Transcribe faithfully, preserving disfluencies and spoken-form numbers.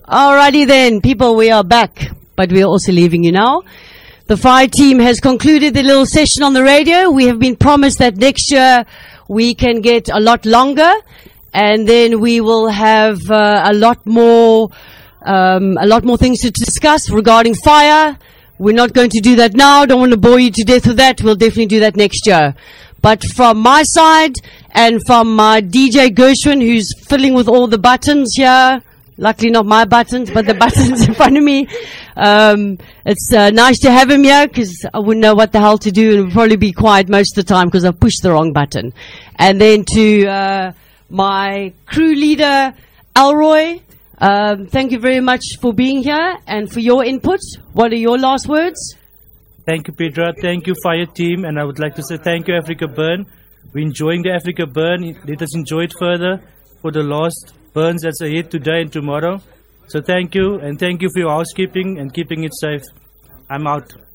Alrighty then, people, we are back, but we are also leaving you now. The fire team has concluded the little session on the radio. We have been promised that next year we can get a lot longer, and then we will have uh, a lot more, um, a lot more things to discuss regarding fire. We're not going to do that now. Don't want to bore you to death with that. We'll definitely do that next year. But from my side and from my D J Gershwin, who's filling with all the buttons here. Luckily not my buttons, but the buttons in front of me. Um, it's uh, nice to have him here because I wouldn't know what the hell to do and would probably be quiet most of the time because I've pushed the wrong button. And then to uh, my crew leader, Alroy, um, thank you very much for being here and for your input. What are your last words? Thank you, Petra. Thank you, fire team. And I would like to say thank you, Africa Burn. We're enjoying the Africa Burn. Let us enjoy it further for the last burns that's ahead today and tomorrow. So thank you, and thank you for your housekeeping and keeping it safe. I'm out.